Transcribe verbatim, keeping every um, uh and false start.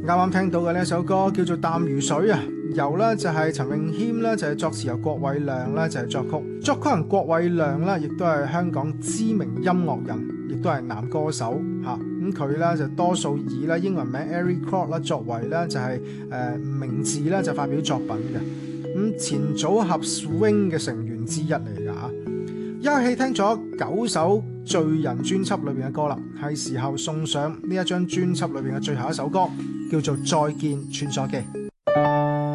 啱啱聽到嘅呢一首歌叫做《淡如水》啊，由咧就係陳詠謙啦，就係作詞，由郭偉亮啦就係作曲，作曲人郭偉亮啦，亦都係香港知名音樂人，亦都係男歌手嚇。咁佢咧就多數以咧英文名 Eric Kwok 啦作為咧就係誒名字咧就發表作品嘅。咁前組合 Swing 嘅成員之一嚟㗎嚇。一口氣聽咗九首罪人專輯裏邊嘅歌啦，係時候送上呢一張專輯裏邊嘅最後一首歌，叫做《再見穿梭機》。